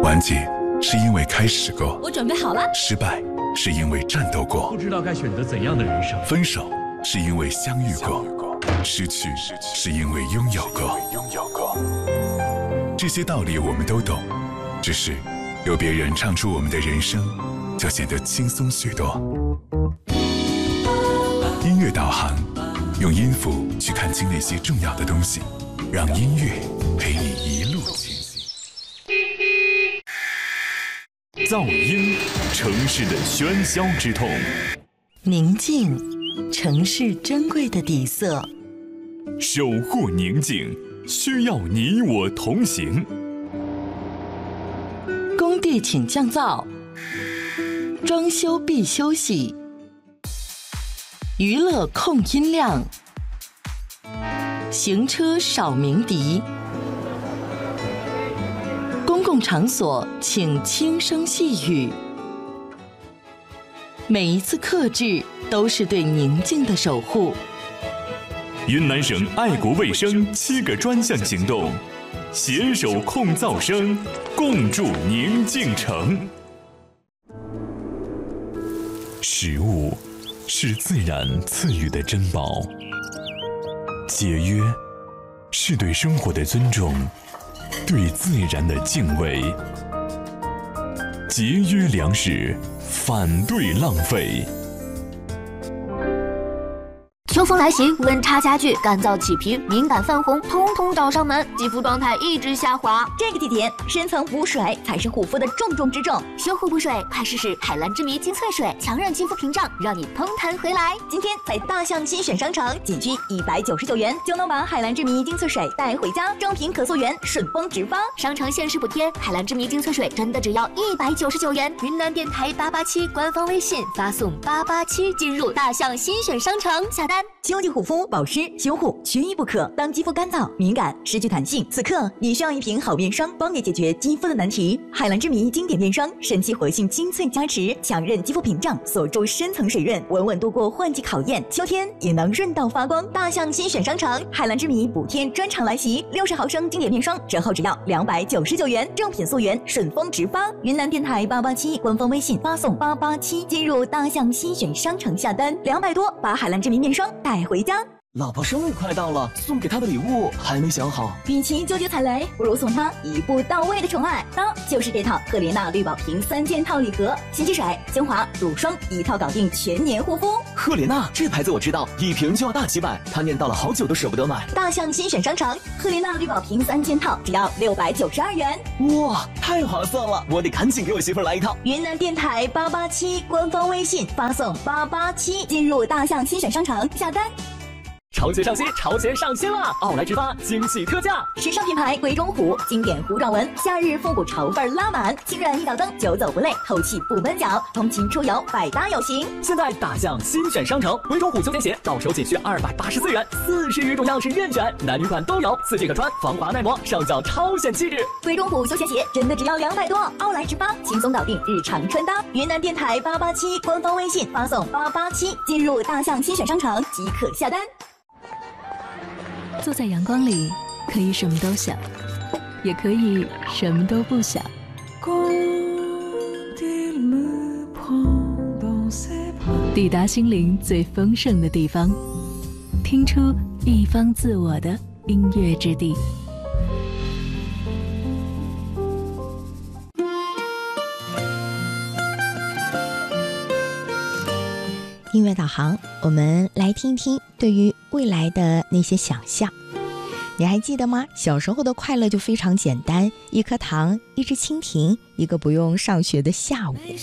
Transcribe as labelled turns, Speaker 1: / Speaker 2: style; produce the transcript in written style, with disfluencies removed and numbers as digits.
Speaker 1: 顽疾是因为开始过，
Speaker 2: 我准备好了。
Speaker 1: 失败是因为战斗过，
Speaker 3: 不知道该选择怎样的人生。
Speaker 1: 分手是因为相遇过，失去是因为拥有过。这些道理我们都懂，只是有别人唱出我们的人生，就显得轻松许多。音乐导航，用音符去看清那些重要的东西，让音乐陪你一路前行。
Speaker 4: 噪音，城市的喧嚣之痛；
Speaker 5: 宁静，城市珍贵的底色。
Speaker 4: 守护宁静，需要你我同行。
Speaker 5: 工地请降噪，装修必休息。娱乐控音量，行车少鸣笛。公共场所请轻声细语。每一次克制都是对宁静的守护。
Speaker 4: 云南省爱国卫生7个专项行动，携手控噪声，共筑宁静城。食物是自然赐予的珍宝，节约是对生活的尊重，对自然的敬畏。节约粮食，反对浪费。
Speaker 6: 秋风来袭，温差加剧，干燥起皮，敏感泛红，通通找上门，肌肤状态一直下滑。
Speaker 2: 这个季节，深层补水才是护肤的重中之重。
Speaker 6: 修护补水，快试试海蓝之谜精粹水，强韧肌肤屏障，让你嘭弹回来。
Speaker 2: 今天在大象新选商城，仅需199元就能把海蓝之谜精粹水带回家，正品可溯源，顺丰直发。
Speaker 6: 商城限时补贴，海蓝之谜精粹水真的只要199元。云南电台887官方微信发送887进入大象新选商城下单。
Speaker 2: 秋季护肤保湿修护缺一不可。当肌肤干燥、敏感、失去弹性，此刻你需要一瓶好面霜，帮你解决肌肤的难题。海蓝之谜经典面霜，神奇活性精粹加持，强韧肌肤屏障，锁住深层水润，稳稳度过换季考验。秋天也能润到发光。大象新选商城，海蓝之谜补贴专场来袭，60毫升经典面霜折后只要299元，正品溯源，顺丰直发。云南电台887官方微信发送887进入大象新选商城下单，200多把海蓝之谜面霜带回家。
Speaker 7: 老婆生日快到了，送给她的礼物还没想好。
Speaker 2: 与其纠结踩雷，不如送她一步到位的宠爱。当就是这套赫莲娜绿宝瓶3件套礼盒，洗洗水、精华、乳霜一套搞定全年护肤。
Speaker 7: 赫莲娜这牌子我知道，一瓶就要大几百，她念叨了好久都舍不得买。
Speaker 2: 大象新选商城，赫莲娜绿宝瓶3件套只要692元。
Speaker 7: 哇，太划算了！我得赶紧给我媳妇来一套。
Speaker 2: 云南电台887官方微信发送887进入大象新选商城下单。
Speaker 7: 潮鞋上新，潮鞋上新了！奥莱直发惊喜特价，
Speaker 2: 时尚品牌鬼冢虎经典糊状纹，夏日复古潮范拉满，轻软一脚蹬，久走不累，透气不闷脚，通勤出游百搭有型。
Speaker 7: 现在大象新选商城，鬼冢虎休闲鞋到手仅需284元，40余种样式任选，男女款都有，4季可穿，防滑耐磨，上脚超显气质。
Speaker 2: 鬼冢虎休闲鞋真的只要200多，奥莱直发轻松搞定日常穿搭。云南电台887官方微信发送887进入大象新选商城即可下单。
Speaker 8: 坐在阳光里，可以什么都想，也可以什么都不想。抵达心灵最丰盛的地方，听出一方自我的音乐之地。
Speaker 9: 音乐导航，我们来听一听对于未来的那些想象。你还记得吗？小时候的快乐就非常简单，一颗糖，一只蜻蜓，一个不用上学的下午。